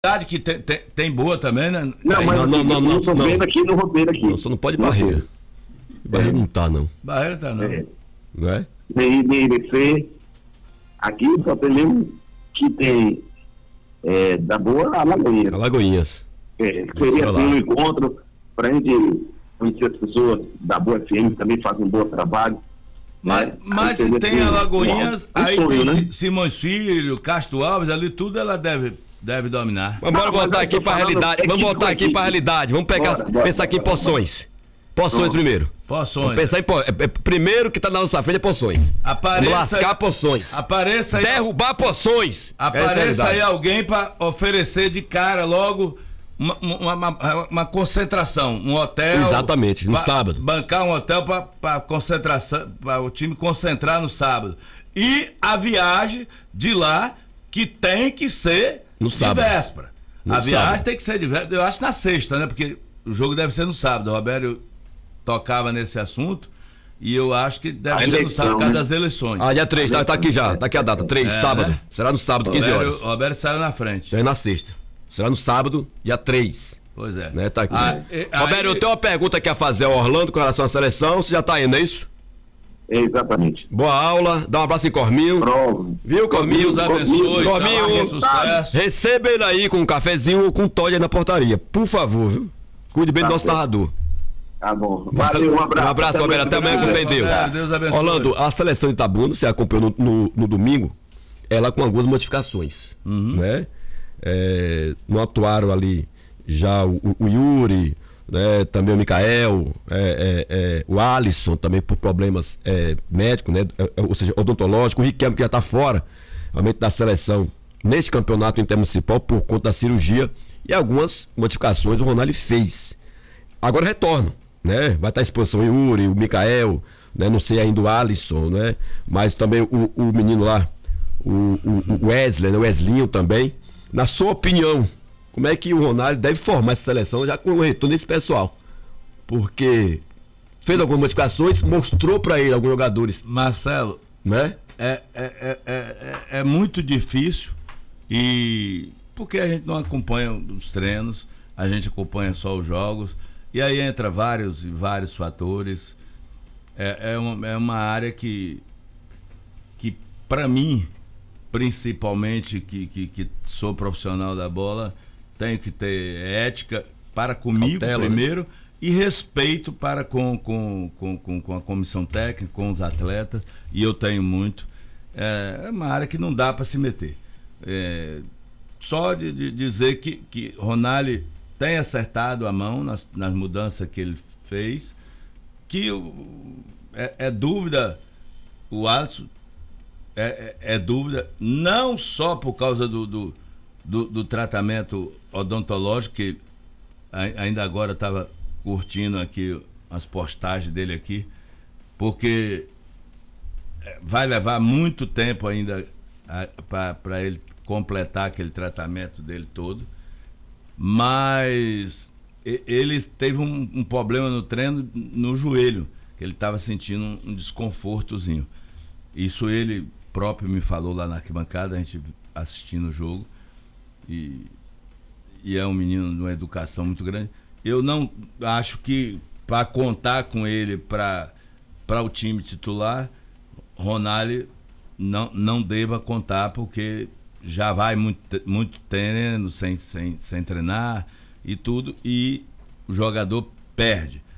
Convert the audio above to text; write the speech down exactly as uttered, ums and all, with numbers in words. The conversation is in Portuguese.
Que tem, tem, tem boa também, né? Não, Aí, mas não, não, não, não, tô não. vendo aqui no roteiro aqui. Não, só não pode barreira. Barreira não tá, não. Barreira tá, não. É. Não é? Nem D I C. Aqui só tem mesmo que tem é, da boa Alagoinhas. Alagoinhas. É, seria assim um encontro pra gente conhecer as pessoas da Boa F M, que também fazem um bom trabalho. Mas, É, mas se seria tem assim, Alagoinhas, um aí sonho, tem né? Si- Simões Filho, Castro Alves, ali tudo ela deve, deve dominar. Vamos embora Ah, mas voltar eu aqui tô pra falando realidade. Vamos equipe voltar com aqui pra equipe. realidade. Vamos pegar, Bora, bora, pensar aqui em bora, bora. Poções. Poções Pronto. primeiro. Poções. Vamos pensar em po... é, é, primeiro que tá na nossa frente é Poções. Apareça- Vamos lascar Poções. Apareça aí, Derrubar Poções. Essa é a apareça aí realidade. alguém para oferecer de cara logo uma, uma, uma- uma concentração, um hotel. Exatamente, no ba- sábado. Bancar um hotel para concentração, para o time concentrar no sábado. E a viagem de lá, que tem que ser No de sábado. véspera. No a viagem sábado. tem que ser de véspera. Eu acho na sexta, né? Porque o jogo deve ser no sábado. O Roberto tocava nesse assunto. E eu acho que deve A ser no eleição, sábado por causa né? das eleições. Ah, dia três, tá, tá aqui já. Tá aqui a data. três, É, sábado. né? Será no sábado, quinze Roberto, horas. Roberto saiu na frente. É na sexta. Será no sábado, dia três. Pois é. Né? Tá aqui. Ah, e- Roberto, aí- eu tenho uma pergunta aqui a fazer ao Orlando com relação à seleção. Você já tá indo, é isso? É, exatamente. Boa aula. Dá um abraço em Corminho. Prova. Viu, Corminho? Deus abençoe. Corminho, trabalho, sucesso. receba ele aí com um cafezinho ou com um Todd aí na portaria. Por favor, viu? Cuide bem Tá do nosso certo. narrador. Tá bom. Valeu, um abraço. Um abraço, Roberto. Até amanhã, com fé em Deus. Roberto, Deus abençoe. Orlando, a seleção de Itabuna, você acompanhou no, no- no domingo, ela com algumas modificações, né? É, não atuaram ali já o, o Yuri, né? Também o Mikael, é, é, é, o Alisson também por problemas é, médicos, né? É, é, ou seja, odontológico, o Riquelme que já está fora, realmente da seleção nesse campeonato intermunicipal por conta da cirurgia e algumas modificações o Ronaldo fez. Agora retornam, né? Vai estar à exposição o Yuri, o Mikael, né? Não sei ainda o Alisson, né? Mas também o, o menino lá, o, o, o Wesley, né? O Weslinho também. Na sua opinião, como é que o Ronaldo deve formar essa seleção já com o retorno desse pessoal? Porque fez algumas modificações, mostrou para ele alguns jogadores, Marcelo, né? é, é, é, é, é- é muito difícil e porque a gente não acompanha os treinos, a gente acompanha só os jogos e aí entra vários e vários fatores. É, é, uma, é uma área que, que para mim, principalmente que, que, que sou profissional da bola, tenho que ter ética para comigo Cautela, né? primeiro e respeito para com, com, com, com, com a comissão técnica, com os atletas, e eu tenho muito. É, é uma área que não dá para se meter. É, só de, de dizer que, que Ronaldo tem acertado a mão nas, nas mudanças que ele fez, que o- é, é dúvida, o Alisson é, é, é dúvida, não só por causa do, do, do, do tratamento odontológico, que a- ainda agora estava curtindo aqui as postagens dele aqui, porque é, vai levar muito tempo ainda para ele completar aquele tratamento dele todo, mas e- ele teve um, um problema no treino no joelho, que ele estava sentindo um, um desconfortozinho. Isso ele próprio me falou lá na arquibancada, a gente assistindo o jogo, e, e é um menino de uma educação muito grande. Eu não acho que para contar com ele para o time titular, Ronaldo não, não deva contar, porque já vai muito, muito treino sem, sem, sem treinar e tudo, e o jogador perde.